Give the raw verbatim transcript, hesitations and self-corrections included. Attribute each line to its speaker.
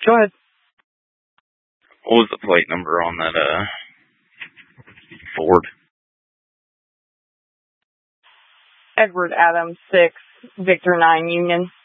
Speaker 1: Go ahead.
Speaker 2: What was the plate number on that uh Ford?
Speaker 1: Edward Adams six, Victor nine Union.